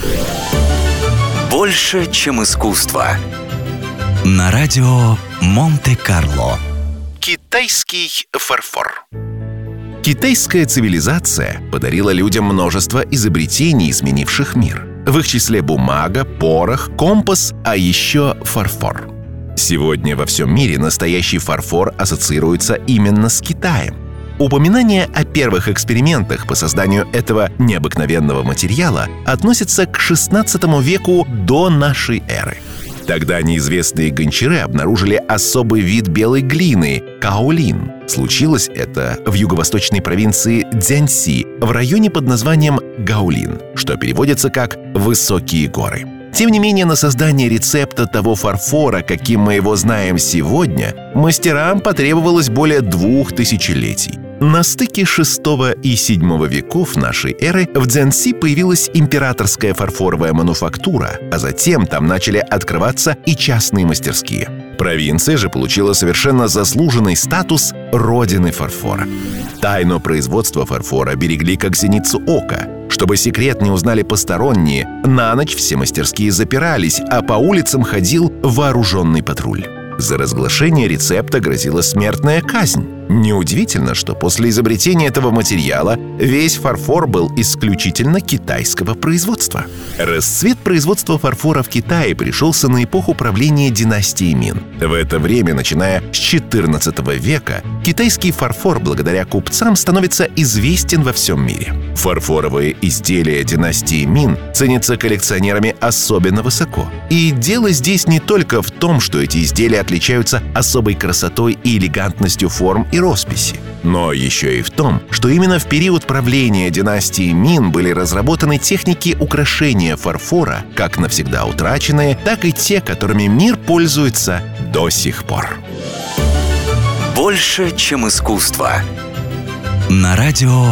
Больше, чем искусство. На радио Монте-Карло. Китайский фарфор. Китайская цивилизация подарила людям множество изобретений, изменивших мир. В их числе бумага, порох, компас, а еще фарфор. Сегодня во всем мире настоящий фарфор ассоциируется именно с Китаем. Упоминание о первых экспериментах по созданию этого необыкновенного материала относится к XVI веку до нашей эры. Тогда неизвестные гончары обнаружили особый вид белой глины – каолин. Случилось это в юго-восточной провинции Цзянси, в районе под названием Гаолин, что переводится как «высокие горы». Тем не менее, на создание рецепта того фарфора, каким мы его знаем сегодня, мастерам потребовалось более 2000 летий. На стыке VI и VII веков нашей эры в Цзянси появилась императорская фарфоровая мануфактура, а затем там начали открываться и частные мастерские. Провинция же получила совершенно заслуженный статус родины фарфора. Тайну производства фарфора берегли как зеницу ока. Чтобы секрет не узнали посторонние, на ночь все мастерские запирались, а по улицам ходил вооруженный патруль. За разглашение рецепта грозила смертная казнь. Неудивительно, что после изобретения этого материала весь фарфор был исключительно китайского производства. Расцвет производства фарфора в Китае пришелся на эпоху правления династии Мин. В это время, начиная с XIV века, китайский фарфор благодаря купцам становится известен во всем мире. Фарфоровые изделия династии Мин ценятся коллекционерами особенно высоко. И дело здесь не только в том, что эти изделия отличаются особой красотой и элегантностью форм и росписи, но еще и в том, что именно в период правления династии Мин были разработаны техники украшения фарфора, как навсегда утраченные, так и те, которыми мир пользуется до сих пор. Больше, чем искусство. На радио